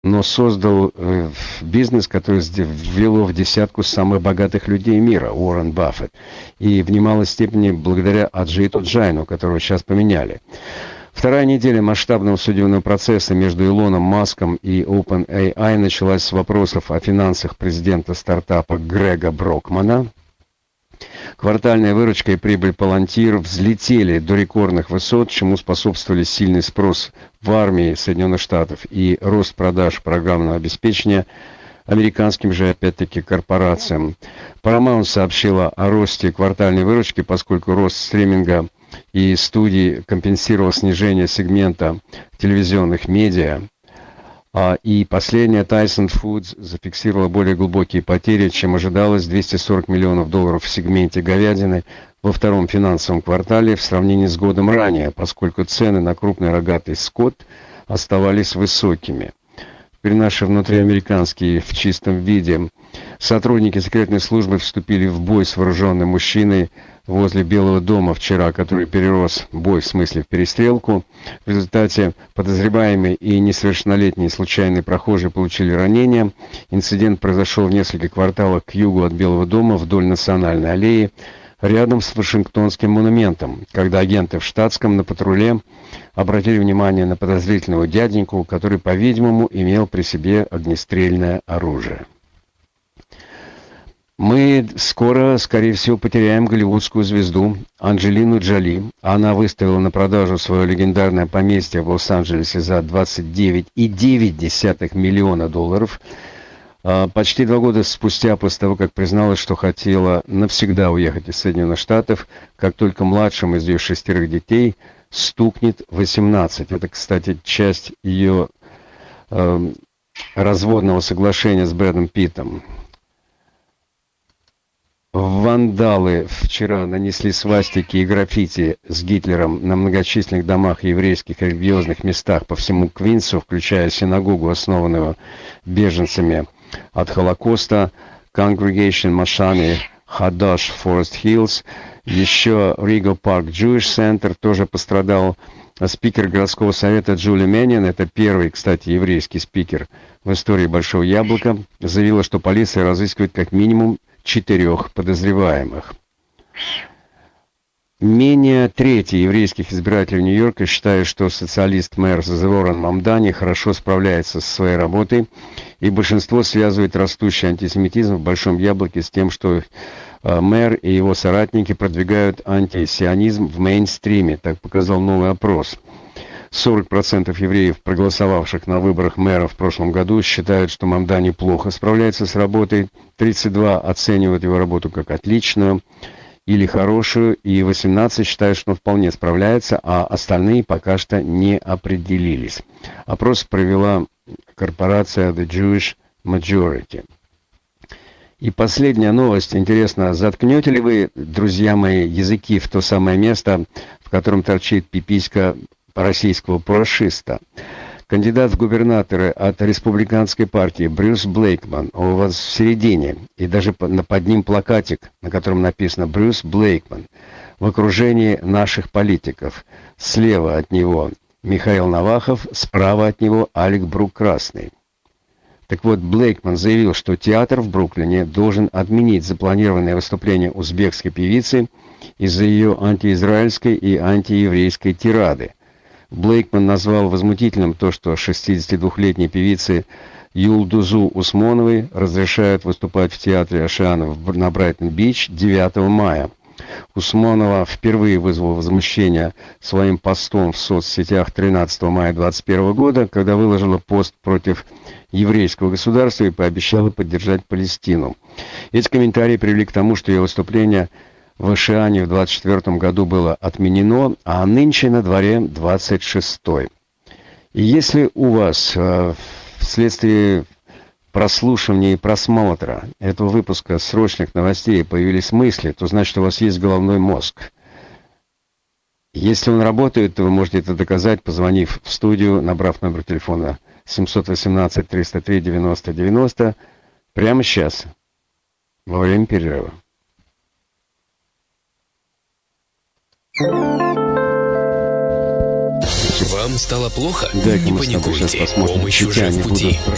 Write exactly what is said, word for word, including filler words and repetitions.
но создал э, бизнес, который ввело в десятку самых богатых людей мира, Уоррен Баффет, и в немалой степени благодаря Аджиту Джайну, которого сейчас поменяли. Вторая неделя масштабного судебного процесса между Илоном Маском и OpenAI началась с вопросов о финансах президента стартапа Грега Брокмана. Квартальная выручка и прибыль Palantir взлетели до рекордных высот, чему способствовали сильный спрос в армии Соединенных Штатов и рост продаж программного обеспечения американским же, опять-таки, корпорациям. Paramount сообщила о росте квартальной выручки, поскольку рост стриминга и студий компенсировал снижение сегмента телевизионных медиа. А, и последняя, Tyson Foods, зафиксировала более глубокие потери, чем ожидалось, двести сорок миллионов долларов в сегменте говядины во втором финансовом квартале в сравнении с годом ранее, поскольку цены на крупный рогатый скот оставались высокими. Теперь наши внутриамериканские в чистом виде. Сотрудники секретной службы вступили в бой с вооруженным мужчиной возле Белого дома вчера, который перерос бой в смысле в перестрелку. В результате подозреваемые и несовершеннолетние случайные прохожие получили ранения. Инцидент произошел в нескольких кварталах к югу от Белого дома вдоль Национальной аллеи, рядом с Вашингтонским монументом, когда агенты в штатском на патруле обратили внимание на подозрительного дяденьку, который, по-видимому, имел при себе огнестрельное оружие. Мы скоро, скорее всего, потеряем голливудскую звезду Анджелину Джоли. Она выставила на продажу свое легендарное поместье в Лос-Анджелесе за двадцать девять целых девять десятых миллиона долларов. Почти два года спустя, после того, как призналась, что хотела навсегда уехать из Соединенных Штатов, как только младшим из ее шестерых детей стукнет восемнадцать. Это, кстати, часть ее э, разводного соглашения с Брэдом Питтом. Вандалы вчера нанесли свастики и граффити с Гитлером на многочисленных домах и еврейских религиозных местах по всему Квинсу, включая синагогу, основанную беженцами от Холокоста, Congregation Mashani Hadash Forest Hills. Еще Regal Park Jewish Center тоже пострадал. Спикер городского совета Джули Меннин, это первый, кстати, еврейский спикер в истории Большого Яблока, заявила, что полиция разыскивает как минимум четырех подозреваемых. Менее трети еврейских избирателей Нью-Йорка считают, что социалист-мэр Зоран Мамдани хорошо справляется со своей работой, и большинство связывает растущий антисемитизм в Большом Яблоке с тем, что э, мэр и его соратники продвигают антисионизм в мейнстриме, так показал новый опрос. сорок процентов евреев, проголосовавших на выборах мэра в прошлом году, считают, что Мамдани плохо справляется с работой, тридцать два процента оценивают его работу как отличную или хорошую, и восемнадцать считают, что он вполне справляется, а остальные пока что не определились. Опрос провела корпорация The Jewish Majority. И последняя новость. Интересно, заткнете ли вы, друзья мои, языки в то самое место, в котором торчит пиписька российского парашиста? Кандидат в губернаторы от республиканской партии Брюс Блейкман, он у вас в середине, и даже под ним плакатик, на котором написано «Брюс Блейкман», в окружении наших политиков. Слева от него Михаил Навахов, справа от него Алек Брук-Красный. Так вот, Блейкман заявил, что театр в Бруклине должен отменить запланированное выступление узбекской певицы из-за ее антиизраильской и антиеврейской тирады. Блейкман назвал возмутительным то, что шестидесятидвухлетней певице Юлдузу Усмоновой разрешают выступать в театре Ашианов на Брайтон-Бич девятого мая. Усмонова впервые вызвала возмущение своим постом в соцсетях тринадцатого мая двадцать первого года, когда выложила пост против еврейского государства и пообещала поддержать Палестину. Эти комментарии привели к тому, что ее выступление в Ашиане в двадцать четвёртом году было отменено, а нынче на дворе двадцать шестой. И если у вас э, вследствие прослушивания и просмотра этого выпуска срочных новостей появились мысли, то значит, у вас есть головной мозг. Если он работает, то вы можете это доказать, позвонив в студию, набрав номер телефона семь один восемь триста три девяносто девяносто прямо сейчас, во время перерыва. Вам стало плохо? Да, не мы паникуйте. Помощь уже в пути.